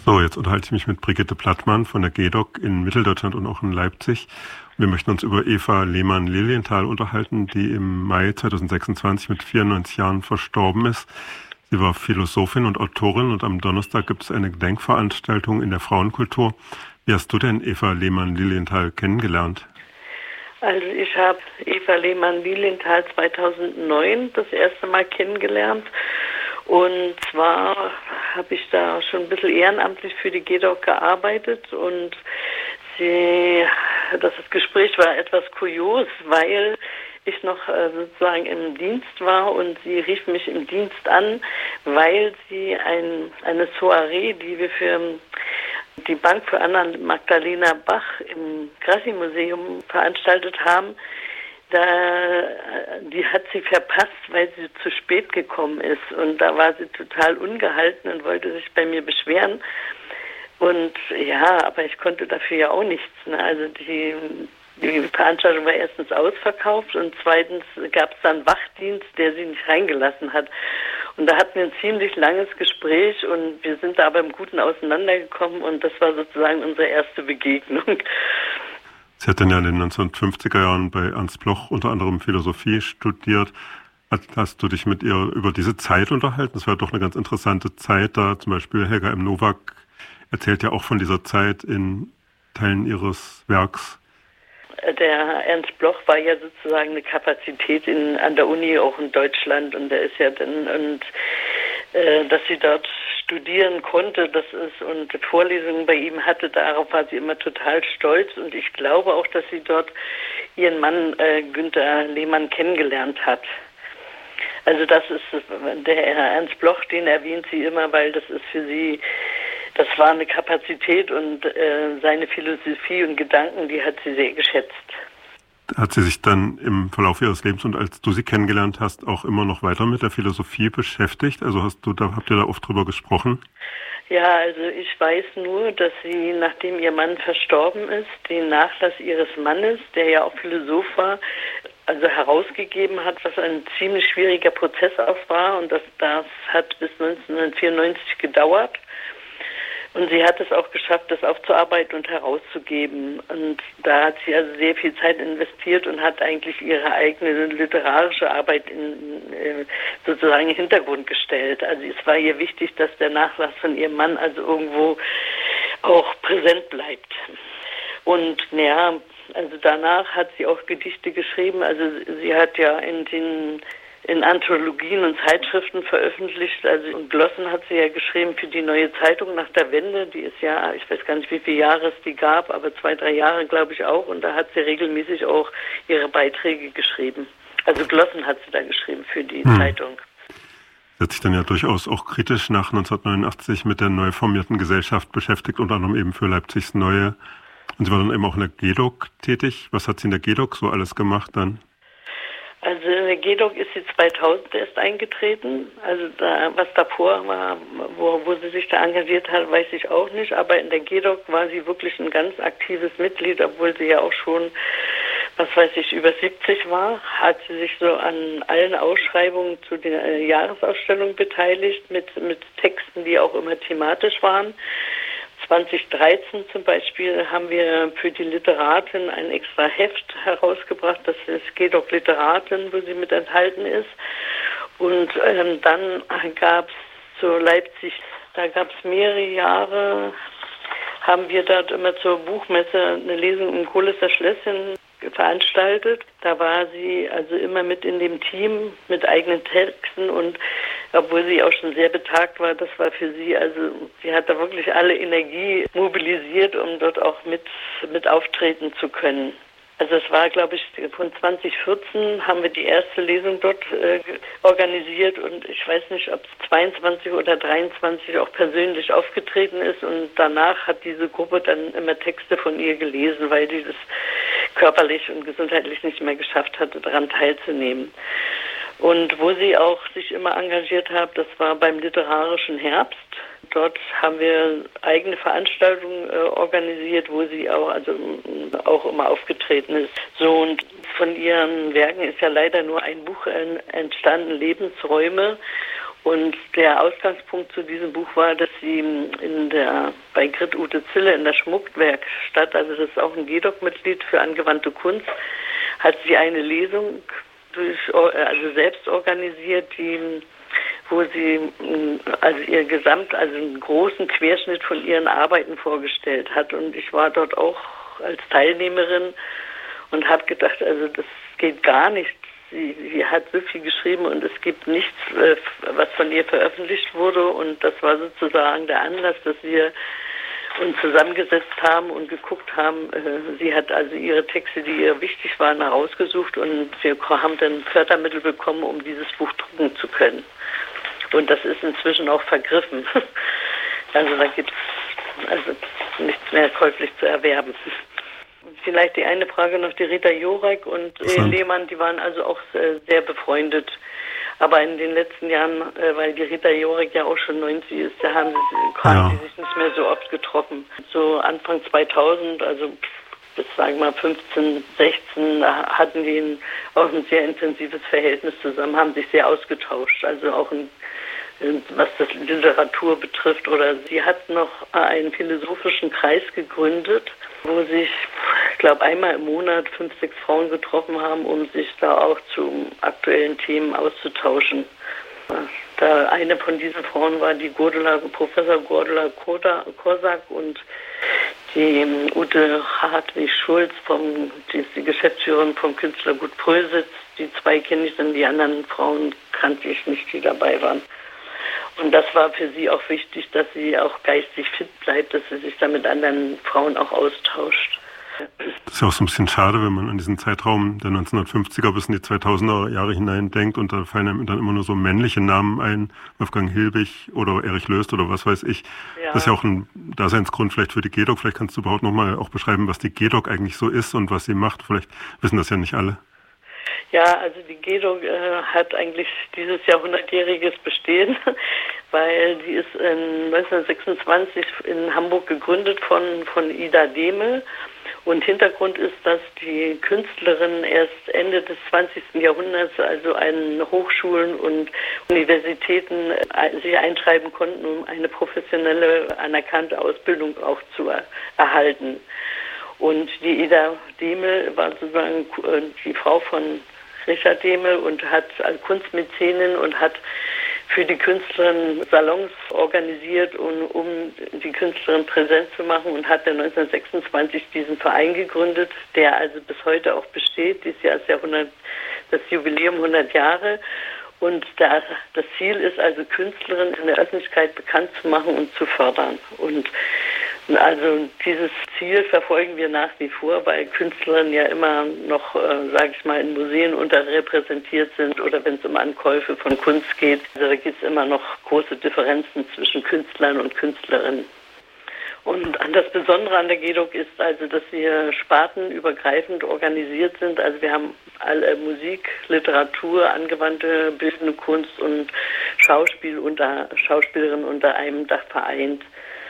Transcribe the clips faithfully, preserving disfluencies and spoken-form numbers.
So, jetzt unterhalte ich mich mit Brigitte Plattmann von der G E D O C in Mitteldeutschland und auch in Leipzig. Wir möchten uns über Eva Lehmann-Lilienthal unterhalten, die im Mai zweitausendsechsundzwanzig mit vierundneunzig Jahren verstorben ist. Sie war Philosophin und Autorin und am Donnerstag gibt es eine Gedenkveranstaltung in der Frauenkultur. Wie hast du denn Eva Lehmann-Lilienthal kennengelernt? Also ich habe Eva Lehmann-Lilienthal zweitausendneun das erste Mal kennengelernt. Und zwar habe ich da schon ein bisschen ehrenamtlich für die G E D O C gearbeitet und sie, das Gespräch war etwas kurios, weil ich noch äh, sozusagen im Dienst war und sie rief mich im Dienst an, weil sie ein, eine Soiree, die wir für die Bank für Anna Magdalena Bach im Grassi-Museum veranstaltet haben, Da, die hat sie verpasst, weil sie zu spät gekommen ist. Und da war sie total ungehalten und wollte sich bei mir beschweren. Und ja, aber ich konnte dafür ja auch nichts. Ne? Also die, die Veranstaltung war erstens ausverkauft und zweitens gab es dann Wachdienst, der sie nicht reingelassen hat. Und da hatten wir ein ziemlich langes Gespräch und wir sind da aber im Guten auseinandergekommen und das war sozusagen unsere erste Begegnung. Sie hat dann ja in den neunzehnhundertfünfziger Jahren bei Ernst Bloch unter anderem Philosophie studiert. Hast du dich mit ihr über diese Zeit unterhalten? Das war doch eine ganz interessante Zeit da. Zum Beispiel Helga M. Nowak erzählt ja auch von dieser Zeit in Teilen ihres Werks. Der Ernst Bloch war ja sozusagen eine Kapazität in, an der Uni, auch in Deutschland. Und der ist ja dann, und äh, dass sie dort studieren konnte, das ist, und Vorlesungen bei ihm hatte, darauf war sie immer total stolz. Und ich glaube auch, dass sie dort ihren Mann äh, Günter Lehmann kennengelernt hat. Also das ist, der Herr Ernst Bloch, den erwähnt sie immer, weil das ist für sie, das war eine Kapazität und äh, seine Philosophie und Gedanken, die hat sie sehr geschätzt. Hat sie sich dann im Verlauf ihres Lebens und als du sie kennengelernt hast, auch immer noch weiter mit der Philosophie beschäftigt? Also hast du da, habt ihr da oft drüber gesprochen? Ja, also ich weiß nur, dass sie, nachdem ihr Mann verstorben ist, den Nachlass ihres Mannes, der ja auch Philosoph war, also herausgegeben hat, was ein ziemlich schwieriger Prozess auch war. Und das, das hat bis neunzehnhundertvierundneunzig gedauert. Und sie hat es auch geschafft, das aufzuarbeiten und herauszugeben. Und da hat sie also sehr viel Zeit investiert und hat eigentlich ihre eigene literarische Arbeit in, in, sozusagen in den Hintergrund gestellt. Also es war ihr wichtig, dass der Nachlass von ihrem Mann also irgendwo auch präsent bleibt. Und ja, also danach hat sie auch Gedichte geschrieben. Also sie hat ja in den in Anthologien und Zeitschriften veröffentlicht, also und Glossen hat sie ja geschrieben für die Neue Zeitung nach der Wende, die ist ja, ich weiß gar nicht, wie viele Jahre es die gab, aber zwei, drei Jahre glaube ich auch, und da hat sie regelmäßig auch ihre Beiträge geschrieben. Also Glossen hat sie da geschrieben für die hm. Zeitung. Sie hat sich dann ja durchaus auch kritisch nach neunzehnhundertneunundachtzig mit der neu formierten Gesellschaft beschäftigt, unter anderem eben für Leipzigs Neue. Und sie war dann eben auch in der G E D O C tätig. Was hat sie in der G E D O C so alles gemacht dann? Also in der G E D O C ist sie zweitausend erst eingetreten. Also da, was davor war, wo, wo sie sich da engagiert hat, weiß ich auch nicht. Aber in der G E D O C war sie wirklich ein ganz aktives Mitglied, obwohl sie ja auch schon, was weiß ich, über siebzig war. Hat sie sich so an allen Ausschreibungen zu den äh, Jahresausstellungen beteiligt, mit, mit Texten, die auch immer thematisch waren. zweitausenddreizehn zum Beispiel haben wir für die Literatin ein extra Heft herausgebracht, das ist G E D O C Literatin, wo sie mit enthalten ist. Und ähm, dann gab es zu Leipzig, da gab es mehrere Jahre, haben wir dort immer zur Buchmesse eine Lesung im Kohlisser Schlösschen veranstaltet. Da war sie also immer mit in dem Team mit eigenen Texten, und obwohl sie auch schon sehr betagt war, das war für sie, also sie hat da wirklich alle Energie mobilisiert, um dort auch mit, mit auftreten zu können. Also es war, glaube ich, von zwanzig vierzehn haben wir die erste Lesung dort äh, organisiert, und ich weiß nicht, ob es zweiundzwanzig oder dreiundzwanzig auch persönlich aufgetreten ist, und danach hat diese Gruppe dann immer Texte von ihr gelesen, weil sie das körperlich und gesundheitlich nicht mehr geschafft hatte, daran teilzunehmen. Und wo sie auch sich immer engagiert hat, das war beim Literarischen Herbst. Dort haben wir eigene Veranstaltungen äh, organisiert, wo sie auch, also auch immer aufgetreten ist. So, und von ihren Werken ist ja leider nur ein Buch entstanden, Lebensräume. Und der Ausgangspunkt zu diesem Buch war, dass sie in der, bei Grit Ute Zille in der Schmuckwerkstatt, also das ist auch ein G E D O C-Mitglied für angewandte Kunst, hat sie eine Lesung durch, also selbst organisiert, die, wo sie also ihr Gesamt, also einen großen Querschnitt von ihren Arbeiten vorgestellt hat. Und ich war dort auch als Teilnehmerin und habe gedacht, also das geht gar nicht. Sie, sie hat so viel geschrieben und es gibt nichts, was von ihr veröffentlicht wurde. Und das war sozusagen der Anlass, dass wir uns zusammengesetzt haben und geguckt haben. Sie hat also ihre Texte, die ihr wichtig waren, herausgesucht und wir haben dann Fördermittel bekommen, um dieses Buch drucken zu können. Und das ist inzwischen auch vergriffen. Also da gibt es also nichts mehr käuflich zu erwerben. Vielleicht die eine Frage noch, die Rita Jorek und äh, Lehmann, die waren also auch sehr, sehr befreundet. Aber in den letzten Jahren, äh, weil die Rita Jorek ja auch schon neunzig ist, da haben sie, haben ja. sie sich nicht mehr so oft getroffen. So Anfang zweitausend, also bis sagen wir mal fünfzehn, sechzehn, da hatten die ein, auch ein sehr intensives Verhältnis zusammen, haben sich sehr ausgetauscht. Also auch ein, was das Literatur betrifft. Oder sie hat noch einen philosophischen Kreis gegründet, wo sich, ich glaube, einmal im Monat fünf, sechs Frauen getroffen haben, um sich da auch zu aktuellen Themen auszutauschen. Da eine von diesen Frauen war die Gordula, Professor Gordula Korsak und die Ute Hartwig-Schulz, vom, die ist die Geschäftsführerin vom Künstlergut Prösitz. Die zwei kenne ich dann, die anderen Frauen kannte ich nicht, die dabei waren. Und das war für sie auch wichtig, dass sie auch geistig fit bleibt, dass sie sich da mit anderen Frauen auch austauscht. Das ist ja auch so ein bisschen schade, wenn man an diesen Zeitraum der neunzehnhundertfünfziger bis in die zweitausender Jahre hinein denkt und da fallen einem dann immer nur so männliche Namen ein, Wolfgang Hilbig oder Erich Löst oder was weiß ich. Ja. Das ist ja auch ein Daseinsgrund vielleicht für die G E D O C. Vielleicht kannst du überhaupt nochmal auch beschreiben, was die G E D O C eigentlich so ist und was sie macht. Vielleicht wissen das ja nicht alle. Ja, also die G E D O C äh, hat eigentlich dieses Jahrhundertjähriges Bestehen, weil die ist in neunzehnhundertsechsundzwanzig in Hamburg gegründet von, von Ida Demel. Und Hintergrund ist, dass die Künstlerin erst Ende des zwanzigsten Jahrhunderts also an Hochschulen und Universitäten sich eintreiben konnten, um eine professionelle, anerkannte Ausbildung auch zu erhalten. Und die Ida Demel war sozusagen die Frau von Richard Demel und hat als Kunstmäzenin und hat für die Künstlerin Salons organisiert, um, um die Künstlerin präsent zu machen und hat dann neunzehnhundertsechsundzwanzig diesen Verein gegründet, der also bis heute auch besteht. Dieses Jahr ist ja hundert, das Jubiläum hundert Jahre. Und da, das Ziel ist also, Künstlerinnen in der Öffentlichkeit bekannt zu machen und zu fördern. Und also dieses Ziel verfolgen wir nach wie vor, weil Künstlerinnen ja immer noch, äh, sage ich mal, in Museen unterrepräsentiert sind oder wenn es um Ankäufe von Kunst geht. Also da gibt es immer noch große Differenzen zwischen Künstlern und Künstlerinnen. Und das Besondere an der G E D O C ist also, dass wir spartenübergreifend organisiert sind. Also wir haben alle Musik, Literatur, angewandte bildende Kunst und Schauspiel unter, Schauspielerinnen unter einem Dach vereint.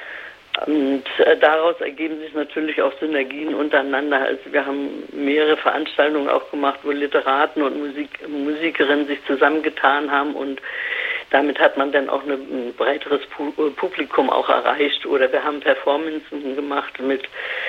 Und äh, daraus ergeben sich natürlich auch Synergien untereinander. Also wir haben mehrere Veranstaltungen auch gemacht, wo Literaten und Musik, Musikerinnen sich zusammengetan haben und damit hat man dann auch eine, ein breiteres Publikum auch erreicht. Oder wir haben Performances gemacht mit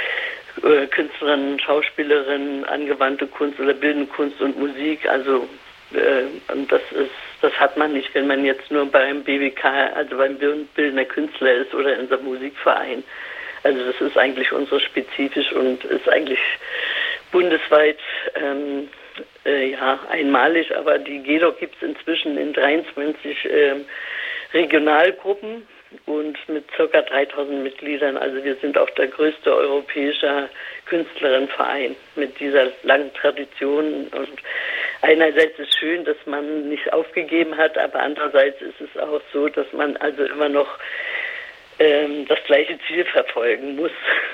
äh, Künstlerinnen, Schauspielerinnen, angewandte Kunst oder bildende Kunst und Musik. Also äh, und das ist, das hat man nicht, wenn man jetzt nur beim B B K, also beim bildender Künstler ist oder in unserem Musikverein. Also das ist eigentlich unsere spezifisch und ist eigentlich bundesweit ähm, äh, ja einmalig, aber die G E D O C gibt es inzwischen in dreiundzwanzig äh, Regionalgruppen und mit ca. dreitausend Mitgliedern. Also wir sind auch der größte europäische Künstlerinnenverein mit dieser langen Tradition. Und einerseits ist schön, dass man nicht aufgegeben hat, aber andererseits ist es auch so, dass man also immer noch ähm, das gleiche Ziel verfolgen muss.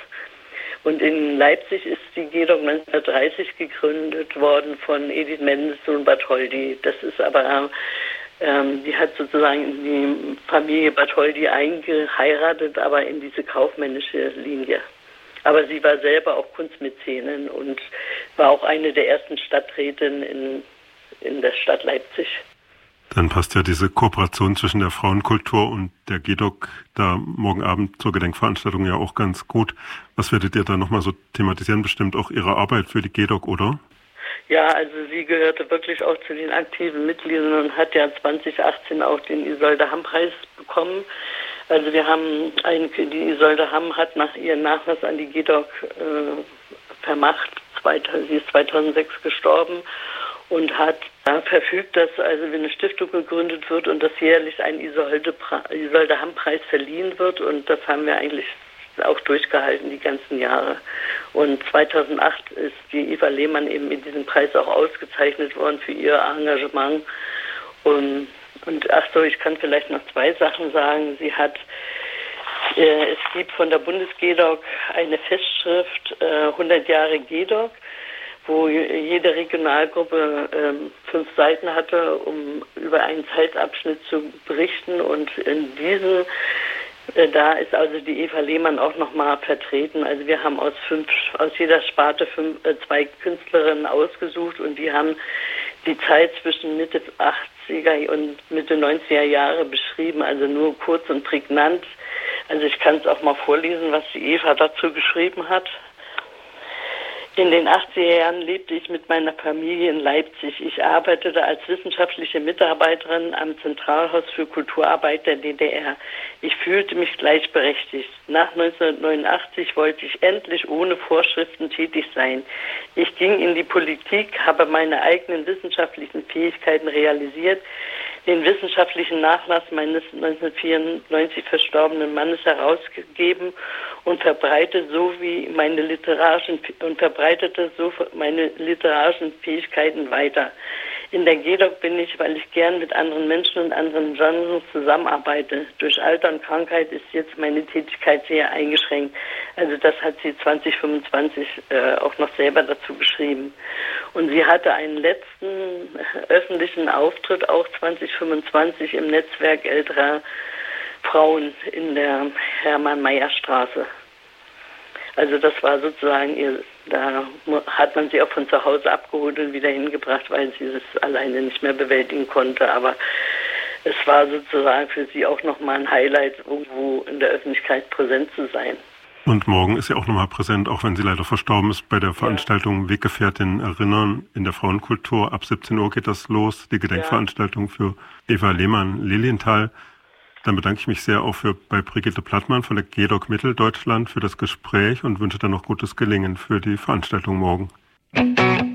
Und in Leipzig ist die G E D O C neunzehnhundertdreißig gegründet worden von Edith Mendelssohn Bartholdy. Das ist aber, ähm, die hat sozusagen in die Familie Bartholdy eingeheiratet, aber in diese kaufmännische Linie. Aber sie war selber auch Kunstmäzenin und war auch eine der ersten Stadträtinnen in, in der Stadt Leipzig. Dann passt ja diese Kooperation zwischen der Frauenkultur und der G E D O C da morgen Abend zur Gedenkveranstaltung ja auch ganz gut. Was werdet ihr da nochmal so thematisieren? Bestimmt auch Ihre Arbeit für die G E D O C, oder? Ja, also sie gehörte wirklich auch zu den aktiven Mitgliedern und hat ja zwanzig achtzehn auch den Isolde-Hamm-Preis bekommen. Also wir haben, ein, die Isolde Hamm hat nach ihrem Nachlass an die G E D O C äh, vermacht. Sie ist zweitausendsechs gestorben und hat ja, verfügt, dass also wenn eine Stiftung gegründet wird und dass jährlich ein Isolde-Hamm-Preis verliehen wird, und das haben wir eigentlich auch durchgehalten die ganzen Jahre. Und zweitausendacht ist die Eva Lehmann eben mit diesem Preis auch ausgezeichnet worden für ihr Engagement. Und, und ach so, ich kann vielleicht noch zwei Sachen sagen. Sie hat, äh, es gibt von der Bundes-G E D O C eine Festschrift, äh, hundert Jahre G E D O C, wo jede Regionalgruppe ähm, fünf Seiten hatte, um über einen Zeitabschnitt zu berichten. Und in diesem, äh, da ist also die Eva Lehmann auch nochmal vertreten. Also wir haben aus fünf, aus jeder Sparte fünf, äh, zwei Künstlerinnen ausgesucht, und die haben die Zeit zwischen Mitte achtziger und Mitte neunziger Jahre beschrieben, also nur kurz und prägnant. Also ich kann es auch mal vorlesen, was die Eva dazu geschrieben hat. In den achtziger Jahren lebte ich mit meiner Familie in Leipzig. Ich arbeitete als wissenschaftliche Mitarbeiterin am Zentralhaus für Kulturarbeit der D D R. Ich fühlte mich gleichberechtigt. Nach neunzehnhundertneunundachtzig wollte ich endlich ohne Vorschriften tätig sein. Ich ging in die Politik, habe meine eigenen wissenschaftlichen Fähigkeiten realisiert, den wissenschaftlichen Nachlass meines neunzehnhundertvierundneunzig verstorbenen Mannes herausgegeben und verbreitete so wie meine literarischen und verbreitete so meine literarischen Fähigkeiten weiter. In der G E D O C bin ich, weil ich gern mit anderen Menschen und anderen Genres zusammenarbeite. Durch Alter und Krankheit ist jetzt meine Tätigkeit sehr eingeschränkt. Also das hat sie zwanzig fünfundzwanzig äh, auch noch selber dazu geschrieben. Und sie hatte einen letzten öffentlichen Auftritt auch zwanzig fünfundzwanzig im Netzwerk älterer Frauen in der Hermann-Mayer-Straße. Also das war sozusagen ihr, da hat man sie auch von zu Hause abgeholt und wieder hingebracht, weil sie das alleine nicht mehr bewältigen konnte. Aber es war sozusagen für sie auch nochmal ein Highlight, irgendwo in der Öffentlichkeit präsent zu sein. Und morgen ist sie auch nochmal präsent, auch wenn sie leider verstorben ist, bei der Veranstaltung ja. Weggefährtin erinnern in der Frauenkultur. Ab siebzehn Uhr geht das los, die Gedenkveranstaltung ja. für Eva Lehmann-Lilienthal. Dann bedanke ich mich sehr auch für, bei Brigitte Plattmann von der G E D O C Mitteldeutschland für das Gespräch und wünsche dann noch gutes Gelingen für die Veranstaltung morgen.